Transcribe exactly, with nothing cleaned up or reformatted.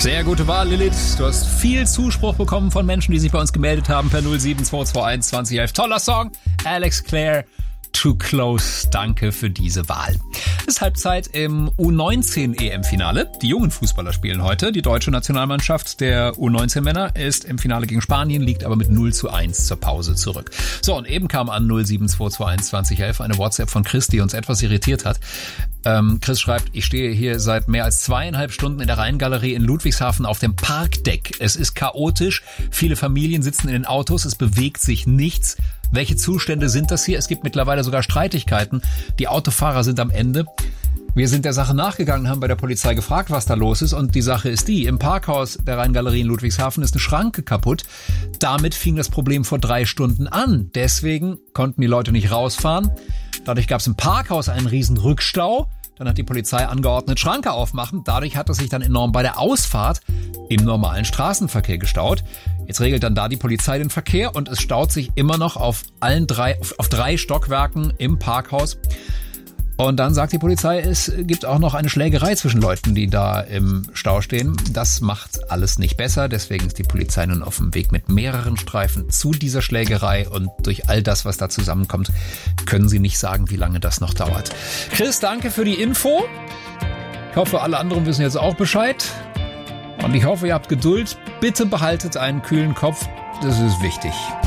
Sehr gute Wahl, Lilith. Du hast viel Zuspruch bekommen von Menschen, die sich bei uns gemeldet haben per null sieben zwei zwei eins zwanzig elf. Toller Song. Alex Clare, Too Close. Danke für diese Wahl. Es ist Halbzeit im U neunzehn E M-Finale. Die jungen Fußballer spielen heute. Die deutsche Nationalmannschaft der U neunzehn Männer ist im Finale gegen Spanien, liegt aber mit null zu eins zur Pause zurück. So, und eben kam an null sieben zwei zwei eins zwanzig elf eine WhatsApp von Chris, die uns etwas irritiert hat. Ähm, Chris schreibt, ich stehe hier seit mehr als zweieinhalb Stunden in der Rheingalerie in Ludwigshafen auf dem Parkdeck. Es ist chaotisch. Viele Familien sitzen in den Autos. Es bewegt sich nichts. Welche Zustände sind das hier? Es gibt mittlerweile sogar Streitigkeiten. Die Autofahrer sind am Ende. Wir sind der Sache nachgegangen, haben bei der Polizei gefragt, was da los ist. Und die Sache ist die, im Parkhaus der Rheingalerie in Ludwigshafen ist eine Schranke kaputt. Damit fing das Problem vor drei Stunden an. Deswegen konnten die Leute nicht rausfahren. Dadurch gab es im Parkhaus einen riesen Rückstau. Dann hat die Polizei angeordnet, Schranke aufmachen. Dadurch hat es sich dann enorm bei der Ausfahrt im normalen Straßenverkehr gestaut. Jetzt regelt dann da die Polizei den Verkehr und es staut sich immer noch auf allen drei, auf, auf drei Stockwerken im Parkhaus. Und dann sagt die Polizei, es gibt auch noch eine Schlägerei zwischen Leuten, die da im Stau stehen. Das macht alles nicht besser. Deswegen ist die Polizei nun auf dem Weg mit mehreren Streifen zu dieser Schlägerei. Und durch all das, was da zusammenkommt, können sie nicht sagen, wie lange das noch dauert. Chris, danke für die Info. Ich hoffe, alle anderen wissen jetzt auch Bescheid. Und ich hoffe, ihr habt Geduld. Bitte behaltet einen kühlen Kopf. Das ist wichtig.